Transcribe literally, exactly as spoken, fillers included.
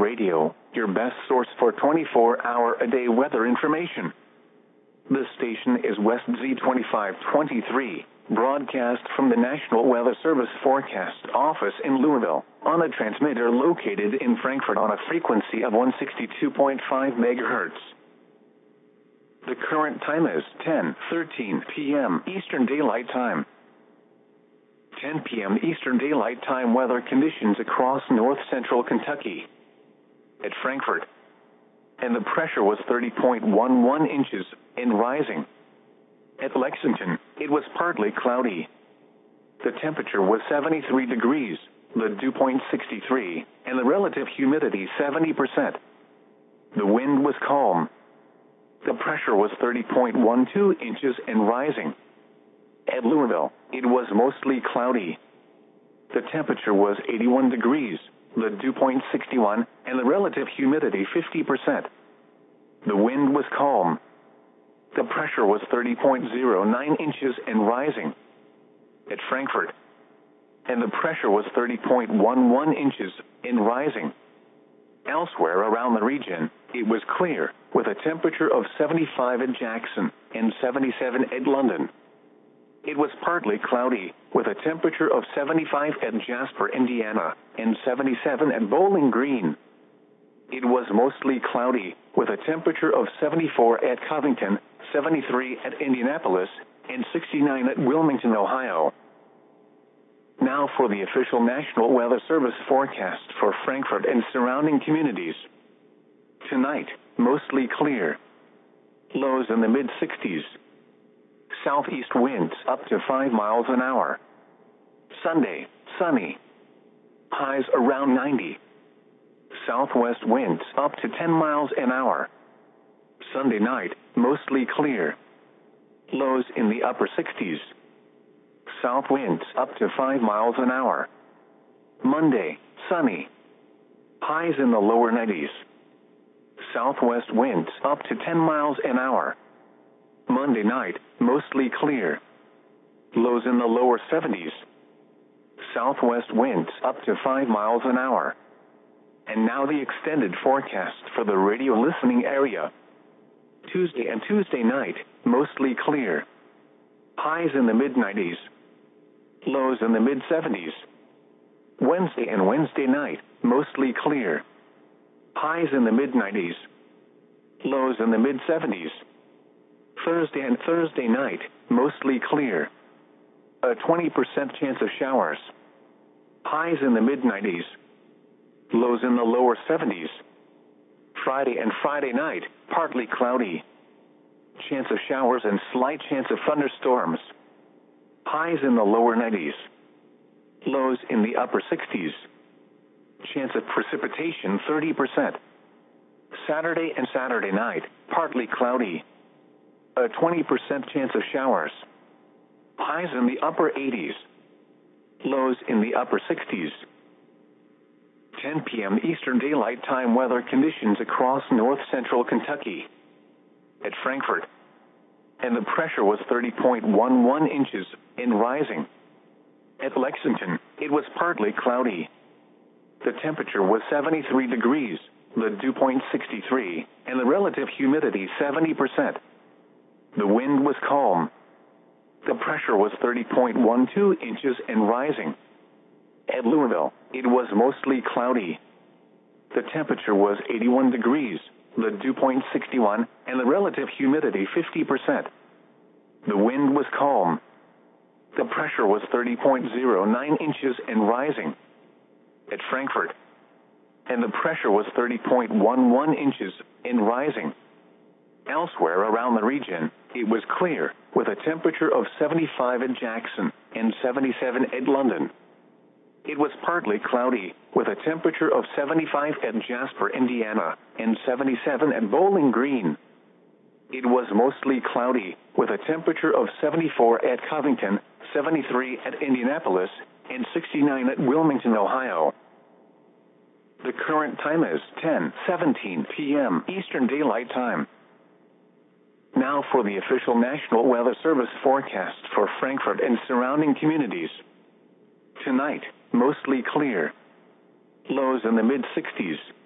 Radio, your best source for twenty-four hour a day weather information. This station is West Z twenty-five twenty-three, broadcast from the National Weather Service Forecast Office in Louisville, on a transmitter located in Frankfort on a frequency of one sixty-two point five megahertz. The current time is ten thirteen p m Eastern Daylight Time. ten p m Eastern Daylight Time weather conditions across north central Kentucky. At Frankfort, and the pressure was thirty point one one inches and rising. At Lexington, it was partly cloudy. The temperature was seventy-three degrees, the dew point sixty-three, and the relative humidity seventy percent. The wind was calm. The pressure was thirty point one two inches and rising. At Louisville, it was mostly cloudy. The temperature was eighty-one degrees, the dew point sixty-one, and the relative humidity fifty percent. The wind was calm. The pressure was thirty point zero nine inches and rising. At Frankfort, and the pressure was thirty point one one inches and rising. Elsewhere around the region, it was clear, with a temperature of seventy-five at Jackson and seventy-seven at London. It was partly cloudy, with a temperature of seventy-five at Jasper, Indiana, and seventy-seven at Bowling Green. It was mostly cloudy, with a temperature of seventy-four at Covington, seventy-three at Indianapolis, and sixty-nine at Wilmington, Ohio. Now for the official National Weather Service forecast for Frankfort and surrounding communities. Tonight, mostly clear. Lows in the mid sixties. Southeast winds up to five miles an hour. Sunday, sunny. Highs around ninety. Southwest winds up to ten miles an hour. Sunday night, mostly clear. Lows in the upper sixties. South winds up to five miles an hour. Monday, sunny. Highs in the lower nineties. Southwest winds up to ten miles an hour. Monday night, mostly clear. Lows in the lower seventies. Southwest winds up to five miles an hour. And now the extended forecast for the radio listening area. Tuesday and Tuesday night, mostly clear. Highs in the mid nineties. Lows in the mid seventies. Wednesday and Wednesday night, mostly clear. Highs in the mid nineties. Lows in the mid seventies. Thursday and Thursday night, mostly clear. A twenty percent chance of showers. Highs in the mid nineties. Lows in the lower seventies. Friday and Friday night, partly cloudy. Chance of showers and slight chance of thunderstorms. Highs in the lower nineties. Lows in the upper sixties. Chance of precipitation thirty percent. Saturday and Saturday night, partly cloudy. A twenty percent chance of showers. Highs in the upper eighties. Lows in the upper sixties. ten p m Eastern Daylight Time weather conditions across north central Kentucky. At Frankfort, and the pressure was thirty point one one inches and rising. At Lexington, it was partly cloudy. The temperature was seventy-three degrees, the dew point sixty-three, and the relative humidity seventy percent. The wind was calm. The pressure was thirty point one two inches and rising. At Louisville, it was mostly cloudy. The temperature was eighty-one degrees, the dew point sixty-one, and the relative humidity fifty percent. The wind was calm. The pressure was thirty point zero nine inches and rising. At Frankfort, and the pressure was thirty point one one inches and rising. Elsewhere around the region, it was clear, with a temperature of seventy-five at Jackson and seventy-seven at London. It was partly cloudy, with a temperature of seventy-five at Jasper, Indiana, and seventy-seven at Bowling Green. It was mostly cloudy, with a temperature of seventy-four at Covington, seventy-three at Indianapolis, and sixty-nine at Wilmington, Ohio. The current time is ten seventeen p m Eastern Daylight Time. Now for the official National Weather Service forecast for Frankfort and surrounding communities. Tonight, mostly clear. Lows in the mid sixties.